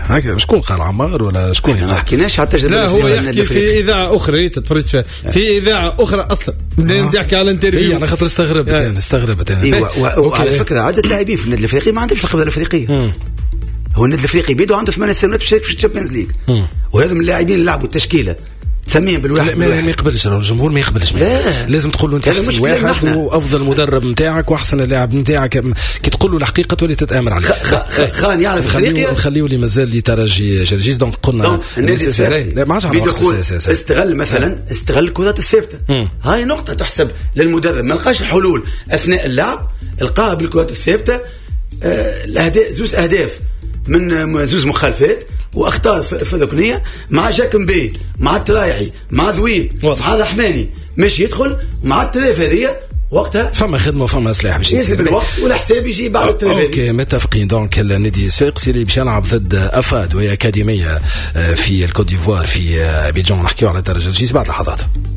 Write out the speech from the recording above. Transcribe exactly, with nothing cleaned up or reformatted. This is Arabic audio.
هكا شكون قال عمار ولا شكون؟ ما حكيناش حتى لا هو يحكي في اذاعه اخرى تتفرج فيها في اذاعه اخرى اصلا نحكي على الانترفيو. انا خاطر استغربت انا استغربت انا وعلى فكره عدد لاعبين في النادي الافريقي ما عندهمش الخبره الافريقيه. هو النادي الافريقي بيدو عنده ثمانية سنوات باش يشارك في الشامبيونز ليج وهذا من اللاعبين اللي لعبوا التشكيله تسميهم بالواحد ما, ما يقبلش الجمهور ما يقبلش لازم تقول له انت احسن واحد وافضل مدرب نتاعك واحسن لاعب نتاعك كي تقول له الحقيقه تولي تتامر عليه. خان يعرف افريقيا نخليو لي مازال لي ترجي جرجيس دونك قلنا لا ما عادش استغل مثلا استغل الكرات الثابته هاي نقطه تحسب للمدرب ما لقاش الحلول اثناء اللعب القاها بالكرات الثابته الاهداف زوز اهداف من زوز مخالفات واختار في الركنيه مع جاكمبي مع الترايحي مع ذويب مع الرحماني ماشي يدخل مع الثلاثه هذيا وقتها فما خدمه وفما سلاح باش يصير بالوقت والحساب يجي بعد الثلاثه. اوكي متفقين. دونك النادي الصفاقسي اللي باش يلعب ضد افاد وهي اكاديميه في الكوت ديفوار في ابيجان نحكيو على درجه الجيز بعد لحظات.